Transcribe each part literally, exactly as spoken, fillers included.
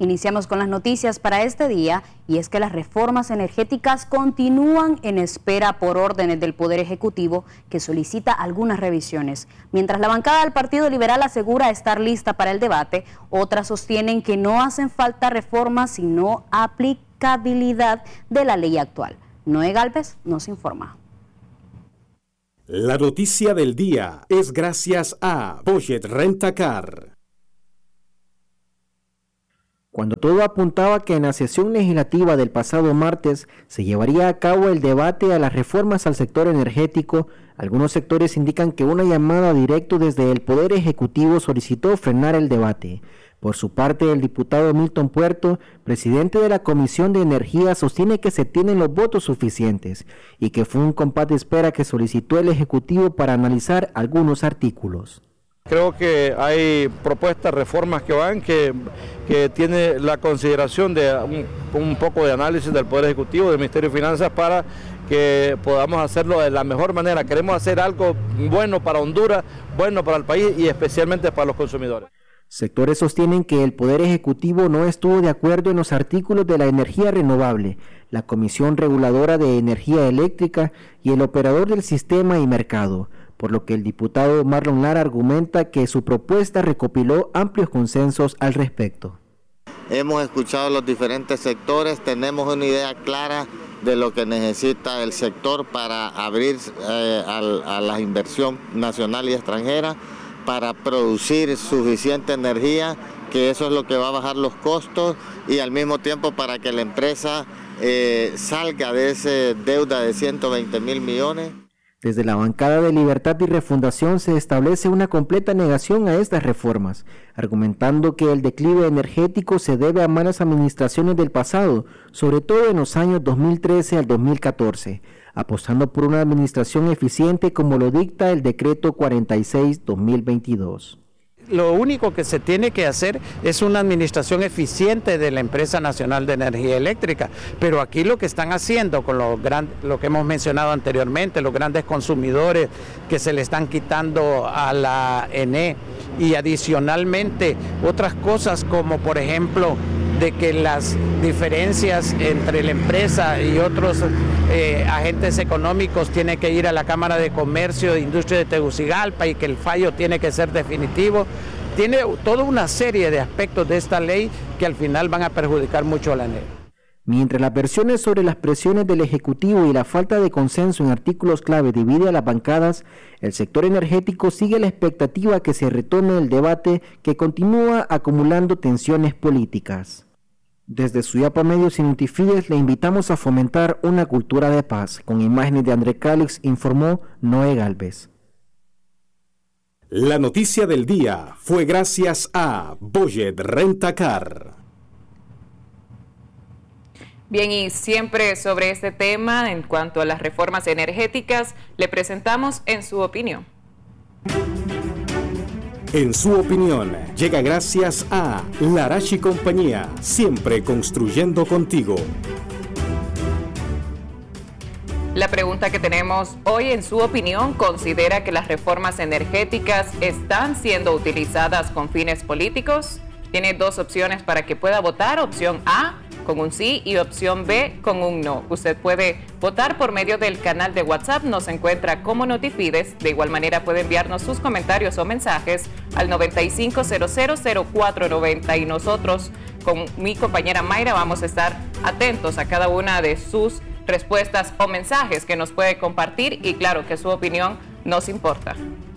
Iniciamos con las noticias para este día y es que las reformas energéticas continúan en espera por órdenes del Poder Ejecutivo que solicita algunas revisiones. Mientras la bancada del Partido Liberal asegura estar lista para el debate, otras sostienen que no hacen falta reformas sino aplicabilidad de la ley actual. Noé Galvez nos informa. La noticia del día es gracias a Budget Rent-A-Car. Cuando todo apuntaba que en la sesión legislativa del pasado martes se llevaría a cabo el debate a las reformas al sector energético, algunos sectores indican que una llamada directa desde el Poder Ejecutivo solicitó frenar el debate. Por su parte, el diputado Milton Puerto, presidente de la Comisión de Energía, sostiene que se tienen los votos suficientes y que fue un compás de espera que solicitó el Ejecutivo para analizar algunos artículos. Creo que hay propuestas, reformas que van, que, que tiene la consideración de un, un poco de análisis del Poder Ejecutivo, del Ministerio de Finanzas, para que podamos hacerlo de la mejor manera. Queremos hacer algo bueno para Honduras, bueno para el país y especialmente para los consumidores. Sectores sostienen que el Poder Ejecutivo no estuvo de acuerdo en los artículos de la energía renovable, la Comisión Reguladora de Energía Eléctrica y el operador del sistema y mercado, por lo que el diputado Marlon Lara argumenta que su propuesta recopiló amplios consensos al respecto. Hemos escuchado a los diferentes sectores, tenemos una idea clara de lo que necesita el sector para abrir eh, a, a la inversión nacional y extranjera, para producir suficiente energía, que eso es lo que va a bajar los costos y al mismo tiempo para que la empresa eh, salga de esa deuda de ciento veinte mil millones. Desde la bancada de Libertad y Refundación se establece una completa negación a estas reformas, argumentando que el declive energético se debe a malas administraciones del pasado, sobre todo en los años dos mil trece al dos mil catorce, apostando por una administración eficiente como lo dicta el decreto cuarenta y seis guión dos mil veintidós. Lo único que se tiene que hacer es una administración eficiente de la Empresa Nacional de Energía Eléctrica, pero aquí lo que están haciendo con lo, gran, lo que hemos mencionado anteriormente, los grandes consumidores que se le están quitando a la E N E y adicionalmente otras cosas como por ejemplo de que las diferencias entre la empresa y otros eh, agentes económicos tienen que ir a la Cámara de Comercio e Industria de Tegucigalpa y que el fallo tiene que ser definitivo. Tiene toda una serie de aspectos de esta ley que al final van a perjudicar mucho a la E N E. Mientras las versiones sobre las presiones del Ejecutivo y la falta de consenso en artículos clave divide a las bancadas, el sector energético sigue la expectativa que se retome el debate que continúa acumulando tensiones políticas. Desde Suyapa Medios y Notifides le invitamos a fomentar una cultura de paz. Con imágenes de André Cálix, informó Noé Galvez. La noticia del día fue gracias a Budget Rent-A-Car. Bien, y siempre sobre este tema, en cuanto a las reformas energéticas, le presentamos En Su Opinión. En Su Opinión llega gracias a Larache Compañía, siempre construyendo contigo. La pregunta que tenemos hoy, en su opinión, ¿considera que las reformas energéticas están siendo utilizadas con fines políticos? Tiene dos opciones para que pueda votar, opción A con un sí y opción B con un no. Usted puede votar por medio del canal de WhatsApp, nos encuentra como Notifides. De igual manera puede enviarnos sus comentarios o mensajes al noventa y cinco cero cero cero cuatro noventa y nosotros con mi compañera Mayra vamos a estar atentos a cada una de sus respuestas o mensajes que nos puede compartir y claro que su opinión nos importa.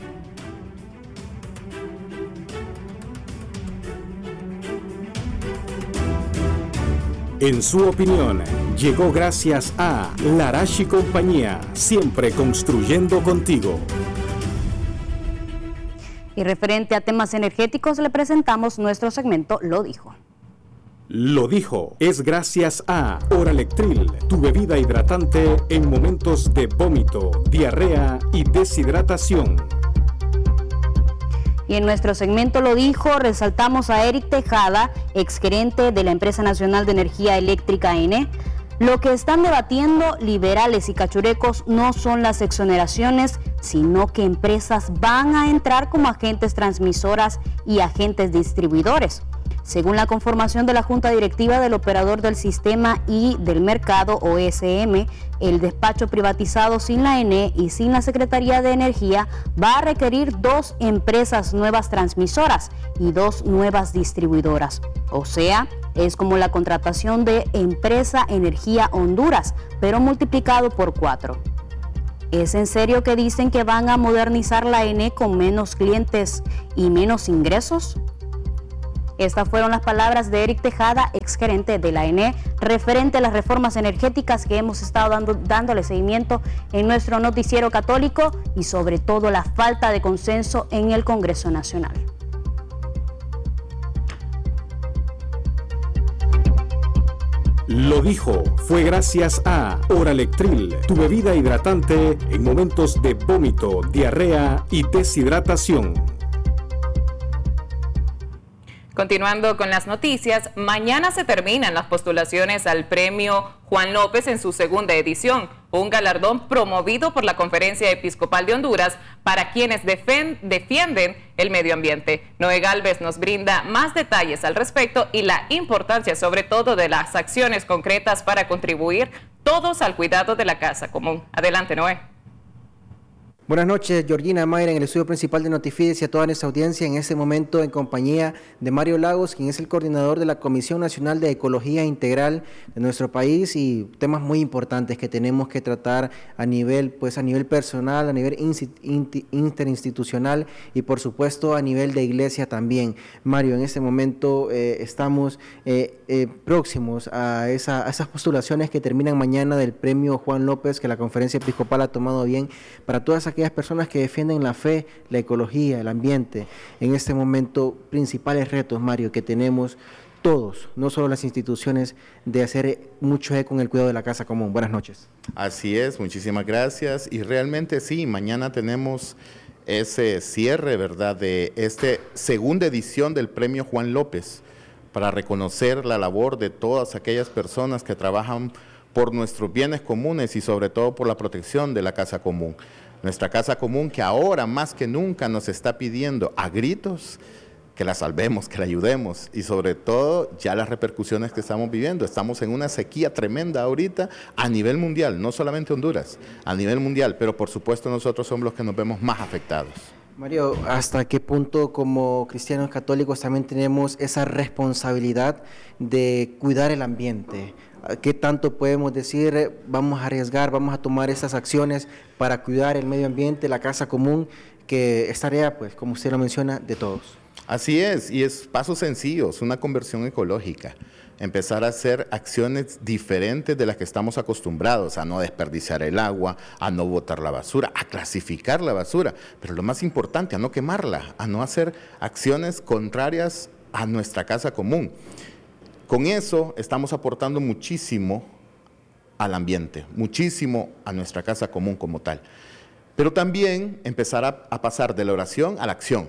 En Su Opinión llegó gracias a Larache Compañía, siempre construyendo contigo. Y referente a temas energéticos le presentamos nuestro segmento Lo Dijo. Lo Dijo es gracias a Oralectril, tu bebida hidratante en momentos de vómito, diarrea y deshidratación. Y en nuestro segmento Lo Dijo resaltamos a Eric Tejada, exgerente de la Empresa Nacional de Energía Eléctrica E N E. Lo que están debatiendo liberales y cachurecos no son las exoneraciones, sino que empresas van a entrar como agentes transmisoras y agentes distribuidores. Según la conformación de la Junta Directiva del Operador del Sistema y del Mercado, O S M, el despacho privatizado sin la E N E y sin la Secretaría de Energía va a requerir dos empresas nuevas transmisoras y dos nuevas distribuidoras. O sea, es como la contratación de Empresa Energía Honduras, pero multiplicado por cuatro. ¿Es en serio que dicen que van a modernizar la E N E con menos clientes y menos ingresos? Estas fueron las palabras de Eric Tejada, exgerente de la E N E, referente a las reformas energéticas que hemos estado dando, dándole seguimiento en nuestro noticiero católico y sobre todo la falta de consenso en el Congreso Nacional. Lo dijo, fue gracias a Oralectril, tu bebida hidratante en momentos de vómito, diarrea y deshidratación. Continuando con las noticias, mañana se terminan las postulaciones al Premio Juan López en su segunda edición, un galardón promovido por la Conferencia Episcopal de Honduras para quienes defen- defienden el medio ambiente. Noé Galvez nos brinda más detalles al respecto y la importancia sobre todo de las acciones concretas para contribuir todos al cuidado de la casa común. Adelante, Noé. Buenas noches, Georgina Mayra, en el estudio principal de Notifides y a toda nuestra audiencia, en este momento en compañía de Mario Lagos, quien es el coordinador de la Comisión Nacional de Ecología Integral de nuestro país, y temas muy importantes que tenemos que tratar a nivel, pues a nivel personal, a nivel interinstitucional y por supuesto a nivel de iglesia también. Mario, en este momento eh, estamos eh, eh, próximos a, esa, a esas postulaciones que terminan mañana del Premio Juan López, que la Conferencia Episcopal ha tomado bien para todas aquellas personas que defienden la fe, la ecología, el ambiente. En este momento, principales retos, Mario, que tenemos todos, no solo las instituciones, de hacer mucho eco en el cuidado de la casa común. Buenas noches. Así es, muchísimas gracias. Y realmente sí, mañana tenemos ese cierre, ¿verdad?, de esta segunda edición del Premio Juan López, para reconocer la labor de todas aquellas personas que trabajan por nuestros bienes comunes y sobre todo por la protección de la casa común. Nuestra casa común, que ahora más que nunca nos está pidiendo a gritos que la salvemos, que la ayudemos, y sobre todo ya las repercusiones que estamos viviendo. Estamos en una sequía tremenda ahorita a nivel mundial, no solamente Honduras, a nivel mundial, pero por supuesto nosotros somos los que nos vemos más afectados. Mario, ¿hasta qué punto como cristianos católicos también tenemos esa responsabilidad de cuidar el ambiente? ¿Qué tanto podemos decir, vamos a arriesgar, vamos a tomar esas acciones para cuidar el medio ambiente, la casa común, que es tarea, pues, como usted lo menciona, de todos? Así es, y es pasos sencillos, una conversión ecológica, empezar a hacer acciones diferentes de las que estamos acostumbrados, a no desperdiciar el agua, a no botar la basura, a clasificar la basura, pero lo más importante, a no quemarla, a no hacer acciones contrarias a nuestra casa común. Con eso estamos aportando muchísimo al ambiente, muchísimo a nuestra casa común como tal. Pero también empezar a, a pasar de la oración a la acción.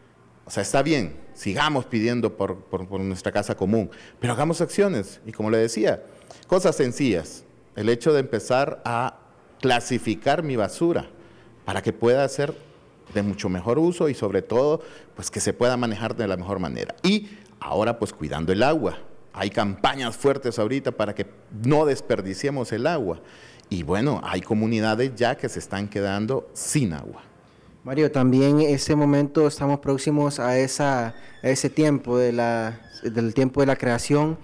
O sea, está bien, sigamos pidiendo por, por, por nuestra casa común, pero hagamos acciones. Y como le decía, cosas sencillas. El hecho de empezar a clasificar mi basura para que pueda ser de mucho mejor uso y sobre todo, pues que se pueda manejar de la mejor manera. Y ahora, pues cuidando el agua. Hay campañas fuertes ahorita para que no desperdiciemos el agua. Y bueno, hay comunidades ya que se están quedando sin agua. Mario, también en ese momento estamos próximos a, esa, a ese tiempo, de la, del tiempo de la creación,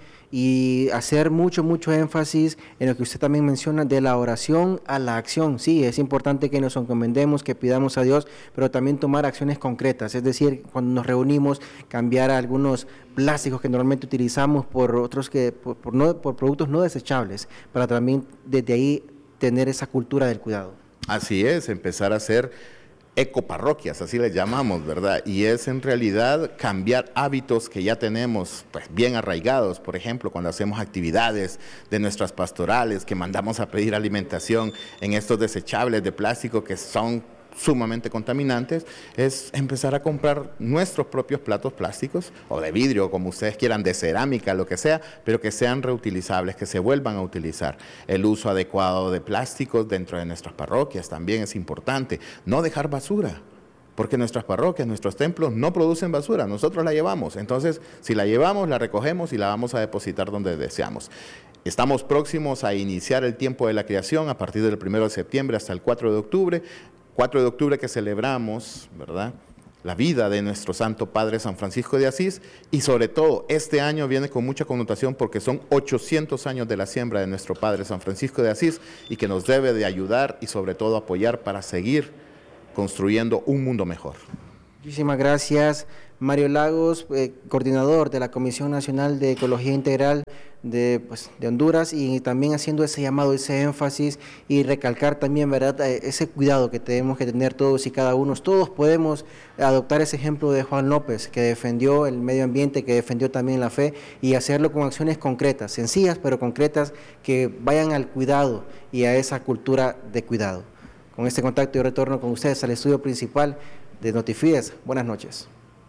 y hacer mucho, mucho énfasis en lo que usted también menciona de la oración a la acción. Sí, es importante que nos encomendemos, que pidamos a Dios, pero también tomar acciones concretas, es decir, cuando nos reunimos, cambiar algunos plásticos que normalmente utilizamos por otros que por, por, no, por productos no desechables, para también desde ahí tener esa cultura del cuidado. Así es, empezar a hacer ecoparroquias, así les llamamos, ¿verdad? Y es en realidad cambiar hábitos que ya tenemos pues bien arraigados. Por ejemplo, cuando hacemos actividades de nuestras pastorales, que mandamos a pedir alimentación en estos desechables de plástico que son sumamente contaminantes, es empezar a comprar nuestros propios platos plásticos, o de vidrio, como ustedes quieran, de cerámica, lo que sea, pero que sean reutilizables, que se vuelvan a utilizar. El uso adecuado de plásticos dentro de nuestras parroquias también es importante. No dejar basura, porque nuestras parroquias, nuestros templos no producen basura, nosotros la llevamos. Entonces, si la llevamos, la recogemos y la vamos a depositar donde deseamos. Estamos próximos a iniciar el tiempo de la creación a partir del primero de septiembre hasta el cuatro de octubre. cuatro de octubre que celebramos, ¿verdad?, la vida de nuestro Santo Padre San Francisco de Asís, y sobre todo este año viene con mucha connotación porque son ochocientos años de la siembra de nuestro Padre San Francisco de Asís y que nos debe de ayudar y sobre todo apoyar para seguir construyendo un mundo mejor. Muchísimas gracias, Mario Lagos, eh, coordinador de la Comisión Nacional de Ecología Integral de, pues, de Honduras, y también haciendo ese llamado, ese énfasis y recalcar también, ¿verdad?, ese cuidado que tenemos que tener todos y cada uno. Todos podemos adoptar ese ejemplo de Juan López, que defendió el medio ambiente, que defendió también la fe, y hacerlo con acciones concretas, sencillas pero concretas, que vayan al cuidado y a esa cultura de cuidado. Con este contacto yo retorno con ustedes al estudio principal de Notifides. Buenas noches.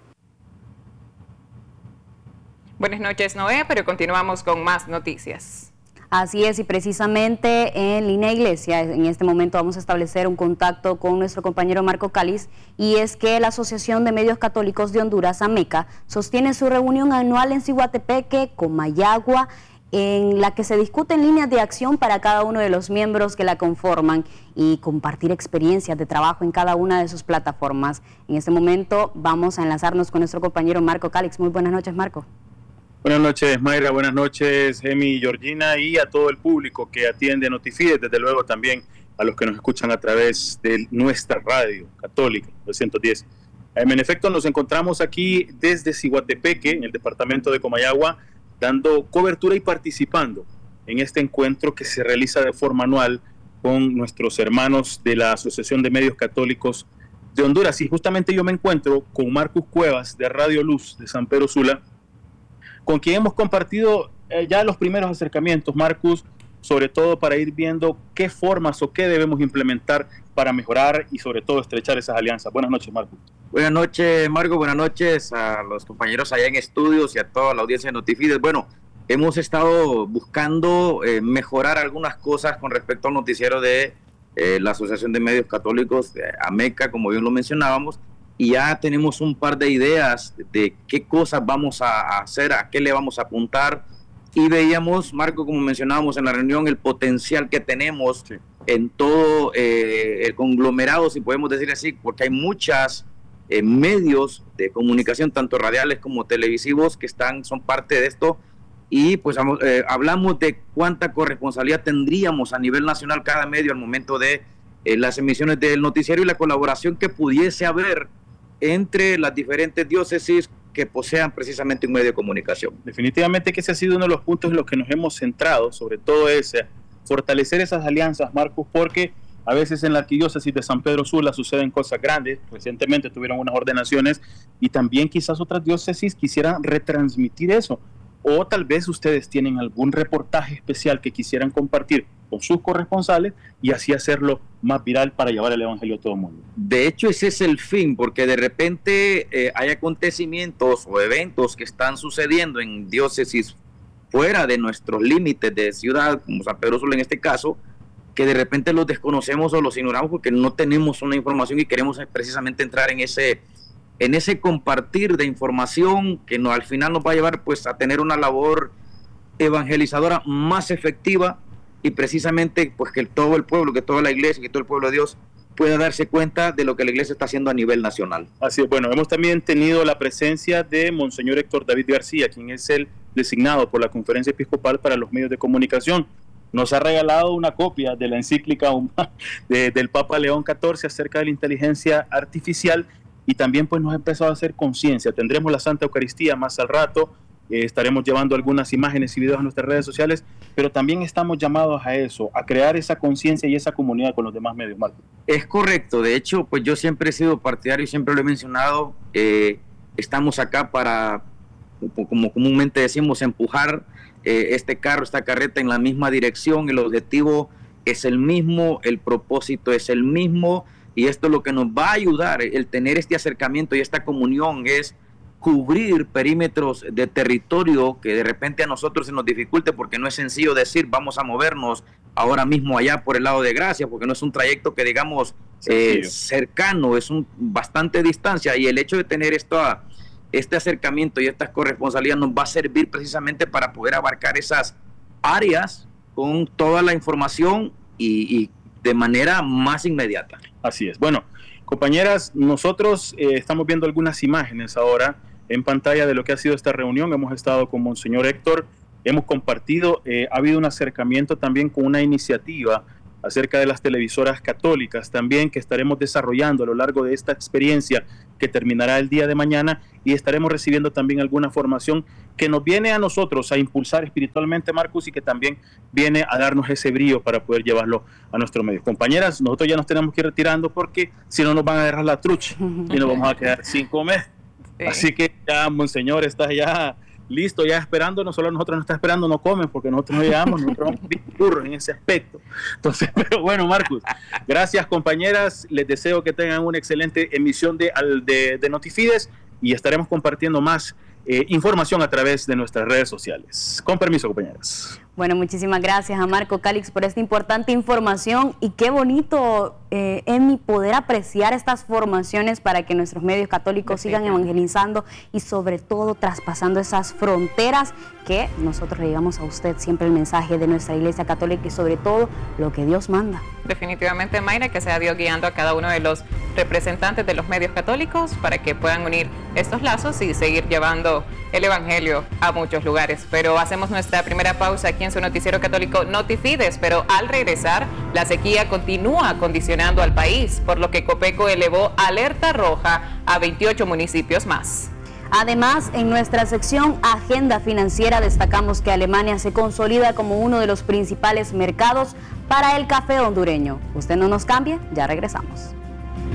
Buenas noches, Noé, pero continuamos con más noticias. Así es, y precisamente en Línea Iglesia, en este momento vamos a establecer un contacto con nuestro compañero Marco Cáliz, y es que la Asociación de Medios Católicos de Honduras, AMECA, sostiene su reunión anual en Ciguatepeque, Comayagua, en la que se discuten líneas de acción para cada uno de los miembros que la conforman y compartir experiencias de trabajo en cada una de sus plataformas. En este momento vamos a enlazarnos con nuestro compañero Marco Cáliz. Muy buenas noches, Marco. Buenas noches, Mayra, buenas noches, Emi y Georgina, y a todo el público que atiende Notifides, desde luego también a los que nos escuchan a través de nuestra radio católica, doscientos diez. En efecto, nos encontramos aquí desde Ciguatepeque, en el departamento de Comayagua, dando cobertura y participando en este encuentro que se realiza de forma anual con nuestros hermanos de la Asociación de Medios Católicos de Honduras. Y justamente yo me encuentro con Marcus Cuevas de Radio Luz de San Pedro Sula, con quien hemos compartido eh, ya los primeros acercamientos, Marcus, sobre todo para ir viendo qué formas o qué debemos implementar para mejorar y sobre todo estrechar esas alianzas. Buenas noches, Marcus. Buenas noches, Marco. Buenas noches a los compañeros allá en estudios y a toda la audiencia de Notifides. Bueno, hemos estado buscando eh, mejorar algunas cosas con respecto al noticiero de eh, la Asociación de Medios Católicos, de AMECA, como bien lo mencionábamos, y ya tenemos un par de ideas de qué cosas vamos a hacer, a qué le vamos a apuntar, y veíamos, Marco, como mencionábamos en la reunión, el potencial que tenemos sí. en todo eh, el conglomerado, si podemos decir así, porque hay muchas eh, medios de comunicación, tanto radiales como televisivos, que están son parte de esto, y pues eh, hablamos de cuánta corresponsabilidad tendríamos a nivel nacional cada medio al momento de eh, las emisiones del noticiero y la colaboración que pudiese haber entre las diferentes diócesis que posean precisamente un medio de comunicación. Definitivamente que ese ha sido uno de los puntos en los que nos hemos centrado, sobre todo ese, fortalecer esas alianzas, Marcos, porque a veces en la arquidiócesis de San Pedro Sula suceden cosas grandes. Recientemente tuvieron unas ordenaciones y también quizás otras diócesis quisieran retransmitir eso, o tal vez ustedes tienen algún reportaje especial que quisieran compartir con sus corresponsales y así hacerlo más viral para llevar el evangelio a todo el mundo. De hecho, ese es el fin, porque de repente eh, hay acontecimientos o eventos que están sucediendo en diócesis fuera de nuestros límites de ciudad, como San Pedro Sula en este caso, que de repente los desconocemos o los ignoramos porque no tenemos una información y queremos precisamente entrar en ese en ese compartir de información que no, al final nos va a llevar pues a tener una labor evangelizadora más efectiva y precisamente pues que todo el pueblo, que toda la iglesia, que todo el pueblo de Dios pueda darse cuenta de lo que la iglesia está haciendo a nivel nacional. Así es, bueno, hemos también tenido la presencia de Monseñor Héctor David García, quien es el designado por la Conferencia Episcopal para los Medios de Comunicación. Nos ha regalado una copia de la encíclica de, del Papa León catorce acerca de la inteligencia artificial y también pues nos ha empezado a hacer conciencia. Tendremos la Santa Eucaristía más al rato, eh, estaremos llevando algunas imágenes y videos a nuestras redes sociales, pero también estamos llamados a eso, a crear esa conciencia y esa comunidad con los demás medios, Marco. Es correcto, de hecho pues yo siempre he sido partidario y siempre lo he mencionado, eh, estamos acá para, como comúnmente decimos, empujar eh, este carro, esta carreta en la misma dirección. El objetivo es el mismo, el propósito es el mismo, y esto es lo que nos va a ayudar, el tener este acercamiento y esta comunión es cubrir perímetros de territorio que de repente a nosotros se nos dificulte, porque no es sencillo decir vamos a movernos ahora mismo allá por el lado de Gracia, porque no es un trayecto que digamos eh, cercano, es un bastante distancia, y el hecho de tener esto a, este acercamiento y esta corresponsabilidad nos va a servir precisamente para poder abarcar esas áreas con toda la información y, y de manera más inmediata. Así es. Bueno, compañeras, nosotros eh, estamos viendo algunas imágenes ahora en pantalla de lo que ha sido esta reunión. Hemos estado con Monseñor Héctor, hemos compartido, eh, ha habido un acercamiento también con una iniciativa acerca de las televisoras católicas también que estaremos desarrollando a lo largo de esta experiencia que terminará el día de mañana, y estaremos recibiendo también alguna formación que nos viene a nosotros a impulsar espiritualmente, Marcus, y que también viene a darnos ese brío para poder llevarlo a nuestros medios. Compañeras, nosotros ya nos tenemos que ir retirando porque si no nos van a agarrar la trucha y nos vamos a quedar sin comer. Sí. Así que ya, Monseñor, está ya listo, ya esperando, no solo nosotros nos está esperando, no comen, porque nosotros no llegamos, nosotros vamos burros en ese aspecto. Entonces, pero bueno, Marcus, gracias, compañeras, les deseo que tengan una excelente emisión de, de, de Notifides, y estaremos compartiendo más eh, información a través de nuestras redes sociales. Con permiso, compañeras. Bueno, muchísimas gracias a Marco Calix por esta importante información, y qué bonito, eh, Emi, poder apreciar estas formaciones para que nuestros medios católicos sigan evangelizando y sobre todo traspasando esas fronteras, que nosotros le llevamos a usted siempre el mensaje de nuestra Iglesia Católica y sobre todo lo que Dios manda. Definitivamente, Mayra, que sea Dios guiando a cada uno de los representantes de los medios católicos para que puedan unir estos lazos y seguir llevando el Evangelio a muchos lugares. Pero hacemos nuestra primera pausa aquí en su noticiero católico Notifides, pero al regresar, la sequía continúa condicionando al país, por lo que Copeco elevó alerta roja a veintiocho municipios más. Además, en nuestra sección Agenda Financiera destacamos que Alemania se consolida como uno de los principales mercados para el café hondureño. Usted no nos cambie, ya regresamos.